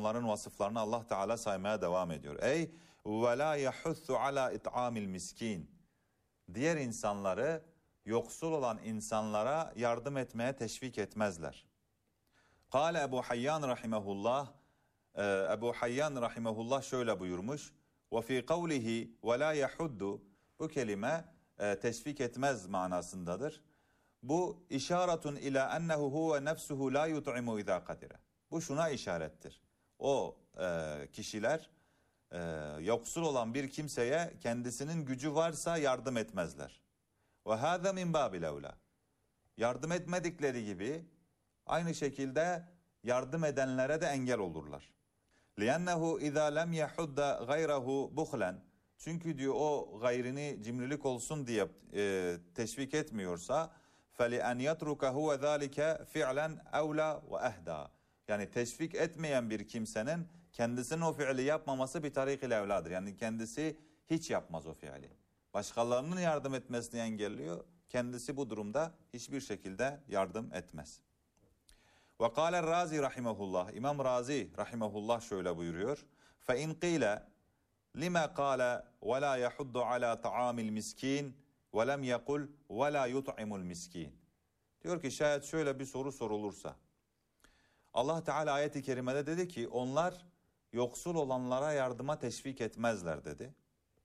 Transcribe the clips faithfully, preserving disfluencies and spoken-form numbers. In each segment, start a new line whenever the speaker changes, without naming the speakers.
onların vasıflarını Allah Teala saymaya devam ediyor. Ey ve la yahussu ala it'amil miskin. Diğer insanları, yoksul olan insanlara yardım etmeye teşvik etmezler. Kâle Ebu Hayyan rahimehullah, Ebu Hayyan rahimehullah şöyle buyurmuş. Ve fî kavlihi ve la yahuddu. Bu kelime e, teşvik etmez manasındadır. Bu işaretun ila ennehu huve nefsuhu la yut'imu izâ kadire. Bu şuna işarettir. O e, kişiler e, yoksul olan bir kimseye kendisinin gücü varsa yardım etmezler. Ve hâzâ min bâbil evlâ. Yardım etmedikleri gibi aynı şekilde yardım edenlere de engel olurlar. لِيَنَّهُ اِذَا لَمْ يَحُدَّ غَيْرَهُ بُخْلًا. Çünkü diyor o gayrini cimrilik olsun diye e, teşvik etmiyorsa فَلِأَنْ يَتْرُكَ هُوَ ذَٰلِكَ فِعْلًا اَوْلَى وَاَهْدَى. Yani teşvik etmeyen bir kimsenin kendisinin o fiili yapmaması bir tarik-i evladır. Yani kendisi hiç yapmaz o fiili. Başkalarının yardım etmesini engelliyor. Kendisi bu durumda hiçbir şekilde yardım etmez. Ve kâle Razi rahimehullah. İmam Razi rahimehullah şöyle buyuruyor. Fe in qîle lima qâle ve lâ yahuddu alâ ta'âmil miskin ve lem yekul ve lâ yut'imul miskin. Diyor ki şayet şöyle bir soru sorulursa. Allah Teala ayet-i kerimede dedi ki onlar yoksul olanlara yardıma teşvik etmezler dedi.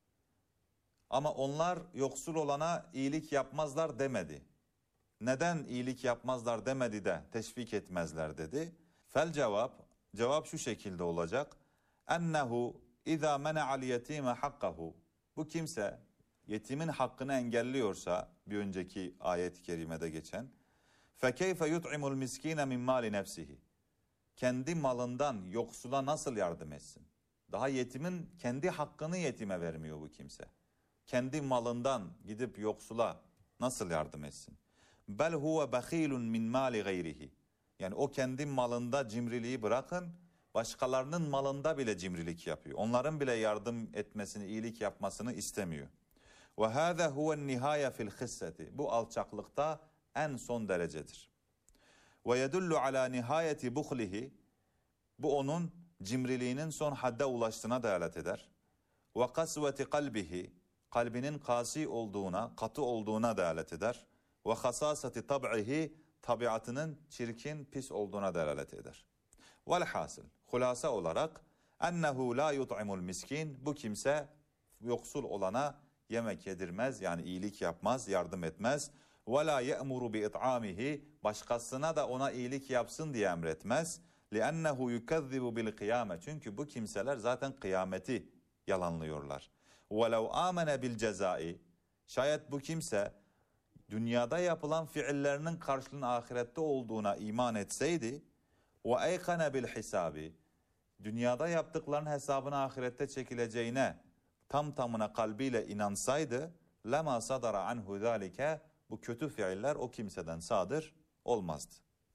Ama onlar yoksul olana iyilik yapmazlar demedi. Neden iyilik yapmazlar demedi de teşvik etmezler dedi. Fel cevap, cevap şu şekilde olacak. Ennehu izâ mena'al yetîme hakkahu. Bu kimse yetimin hakkını engelliyorsa bir önceki ayet-i kerimede geçen. Fekeyfe yut'imul miskine min mali nefsihi. Kendi malından yoksula nasıl yardım etsin? Daha yetimin kendi hakkını yetime vermiyor bu kimse. Kendi malından gidip yoksula nasıl yardım etsin? Bel huve bakhilun min mali gayrihi. Yani o kendi malında cimriliği bırakın, başkalarının malında bile cimrilik yapıyor. Onların bile yardım etmesini, iyilik yapmasını istemiyor. Ve hâzâ huven nihâye fil hisseti. Bu alçaklıkta en son derecedir. Ve yedullu ala nihayeti buhlihi. Bu onun cimriliğinin son hadde ulaştığına delalet eder. Ve kasveti kalbihi. Kalbinin kasi olduğuna, katı olduğuna delalet eder. Ve hasaseti tab'ihi. Tabiatının çirkin, pis olduğuna delalet eder. Velhasıl, hulasa olarak ennehu la yut'imul miskin. Bu kimse yoksul olana yemek yedirmez, yani iyilik yapmaz, yardım etmez. Ve la ye'muru bi it'amihi. Başkasına da ona iyilik yapsın diye emretmez. Li'ennehu yukezzibu bil kıyame. Çünkü bu kimseler zaten kıyameti yalanlıyorlar. Ve lev amene bil cezai. Şayet bu kimse dünyada yapılan fiillerinin karşılığının ahirette olduğuna iman etseydi ve eykane bil hisabi, dünyada yaptıklarının hesabına ahirette çekileceğine tam tamına kalbiyle inansaydı, lema sadara anhu zalike, bu kötü fiiller o kimseden sadır olmazdı.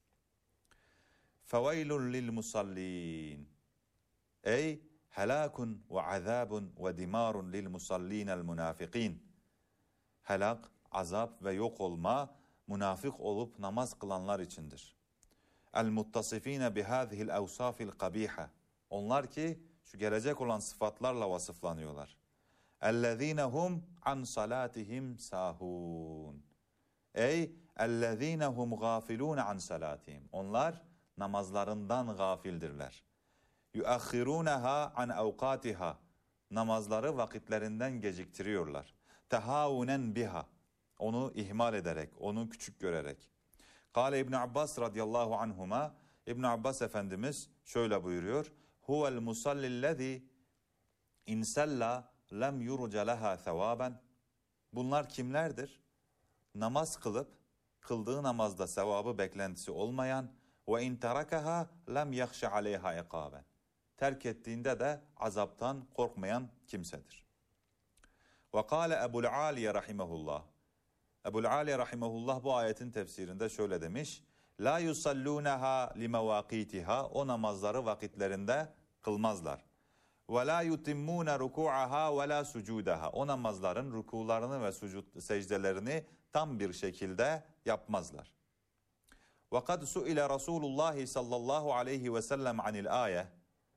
Feveylun lil musallin. Ey helakun ve azabun ve dimarun lil musallinel munafikin. Helak, azap ve yok olma münafık olup namaz kılanlar içindir. El muttasifine bihâzihil evsâfil kabîhe. Onlar ki şu gelecek olan sıfatlarla vasıflanıyorlar. Ellezîne hum an salâtihim sâhûn. Ey ellezîne hum gâfilûne an salâtihim. Onlar namazlarından gafildirler. Yuakhirûneha an evkâtiha. Namazları vakitlerinden geciktiriyorlar. Tehâvunen biha. Onu ihmal ederek, onu küçük görerek. Kâle İbn Abbas radıyallahu anhuma, İbn Abbas Efendimiz şöyle buyuruyor. Huvel musallillezî insella lem yurca leha sevaben. Bunlar kimlerdir? Namaz kılıp, kıldığı namazda sevabı beklentisi olmayan ve in terakaha lem yakhşa aleyha ikaben. Terk ettiğinde de azaptan korkmayan kimsedir. Ve kâle Ebul Aliye rahimehullah. Ebul Aliye rahimehullah bu ayetin tefsirinde şöyle demiş. La yusallûneha limevâkîtiha. O namazları vakitlerinde kılmazlar. Ve la yutimmûne rukû'aha ve la sucûdeha. O namazların rukularını ve sucud, secdelerini tam bir şekilde yapmazlar. Ve kad su'ile Resulullah sallallahu aleyhi ve sellem anil ayet.